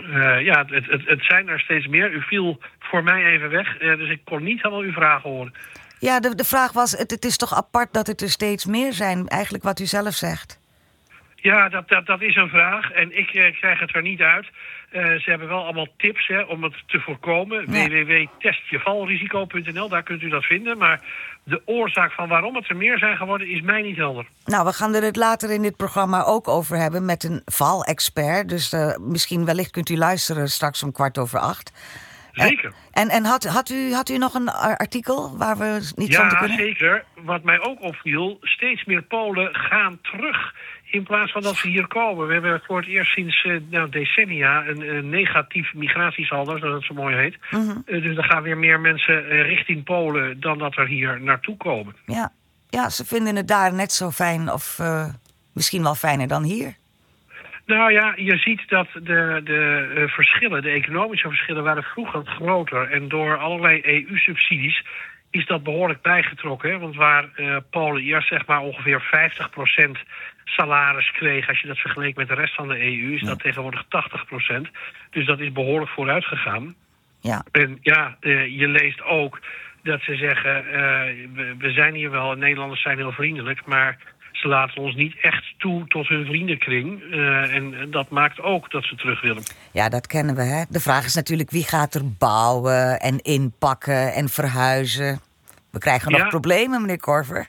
Het zijn er steeds meer. U viel voor mij even weg, dus ik kon niet helemaal uw vragen horen. Ja, de vraag was, het is toch apart dat het er steeds meer zijn, eigenlijk wat u zelf zegt. Ja, dat is een vraag en ik krijg het er niet uit. Ze hebben wel allemaal tips om het te voorkomen. Ja. www.testjevalrisico.nl, daar kunt u dat vinden. Maar de oorzaak van waarom het er meer zijn geworden is mij niet helder. Nou, we gaan er het later in dit programma ook over hebben met een valexpert. Dus misschien wellicht kunt u luisteren straks om 7:15. Zeker. En had u nog een artikel waar we niet van te kunnen? Ja, zeker. Wat mij ook opviel, steeds meer Polen gaan terug in plaats van dat ze hier komen. We hebben voor het eerst sinds decennia een negatief migratiesaldo, zoals het zo mooi heet. Mm-hmm. Dus er gaan weer meer mensen richting Polen dan dat er hier naartoe komen. Ja, ze vinden het daar net zo fijn of misschien wel fijner dan hier. Nou ja, je ziet dat de verschillen, de economische verschillen, waren vroeger groter. En door allerlei EU-subsidies is dat behoorlijk bijgetrokken. Hè? Want waar Polen eerst zeg maar ongeveer 50% salaris kreeg, als je dat vergeleek met de rest van de EU, is dat tegenwoordig 80%. Dus dat is behoorlijk vooruit gegaan. Ja. En je leest ook dat ze zeggen, we zijn hier wel, Nederlanders zijn heel vriendelijk, maar ze laten ons niet echt toe tot hun vriendenkring. En dat maakt ook dat ze terug willen. Ja, dat kennen we, hè. De vraag is natuurlijk wie gaat er bouwen en inpakken en verhuizen. We krijgen nog problemen, meneer Korver.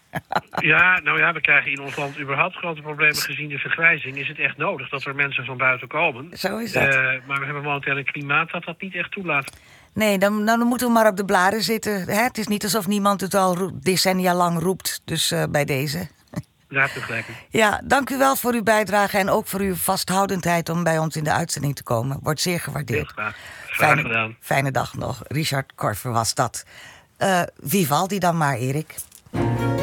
We krijgen in ons land überhaupt grote problemen gezien de vergrijzing. Is het echt nodig dat er mensen van buiten komen? Zo is dat. Maar we hebben momenteel een klimaat dat niet echt toelaat. Nee, dan moeten we maar op de blaren zitten. Hè? Het is niet alsof niemand het al decennia lang roept. Dus bij deze. Daar tegelijk. Ja, dank u wel voor uw bijdrage en ook voor uw vasthoudendheid om bij ons in de uitzending te komen. Wordt zeer gewaardeerd. Heel graag gedaan. Fijne dag nog. Richard Korver was dat. Vivaldi dan maar, Erik.